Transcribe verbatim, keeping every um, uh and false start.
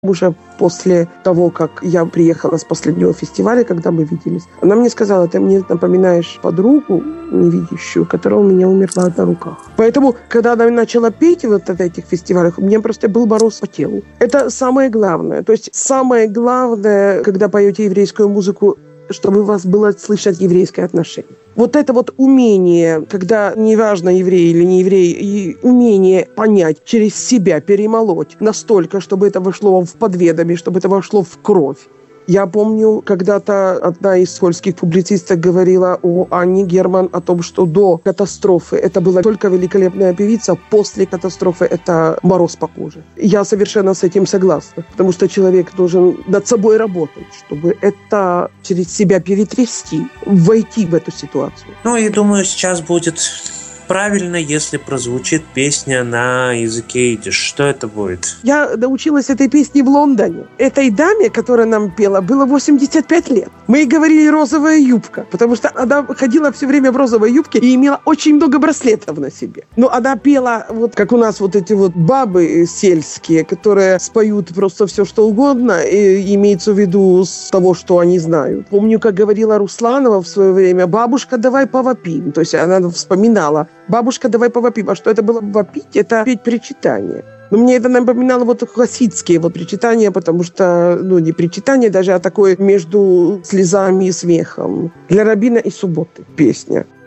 Уже после того, как я приехала с последнего фестиваля, когда мы виделись, она мне сказала: ты мне напоминаешь подругу невидящую, которая у меня умерла на руках. Поэтому, когда она начала петь вот на этих фестивалях, у меня просто был мороз по телу. Это самое главное. То есть самое главное, когда поете еврейскую музыку, чтобы у вас было слышать еврейское отношение. Вот это вот умение, когда неважно, еврей или не еврей, и умение понять, через себя перемолоть настолько, чтобы это вошло в подведомие, чтобы это вошло в кровь. Я помню, когда-то одна из польских публицисток говорила о Анне Герман, о том, что до катастрофы это была только великолепная певица, после катастрофы это мороз по коже. Я совершенно с этим согласна, потому что человек должен над собой работать, чтобы это через себя перетрясти, войти в эту ситуацию. Ну и думаю, сейчас будет правильно, если прозвучит песня на языке идиш. Что это будет? Я научилась этой песне в Лондоне. Этой даме, которая нам пела, было восемьдесят пять лет. Мы ей говорили «розовая юбка», потому что она ходила все время в розовой юбке и имела очень много браслетов на себе. Но она пела, вот как у нас вот эти вот бабы сельские, которые споют просто все, что угодно, и имеется в виду с того, что они знают. Помню, как говорила Русланова в свое время: «Бабушка, давай повопим». То есть она вспоминала: «Бабушка, давай повопим». А что это было вопить? Это петь причитания. Но мне это напоминало вот хасидские вот причитания, потому что, ну, не причитания даже, а такое между слезами и смехом. Для Рабина и Субботы песня.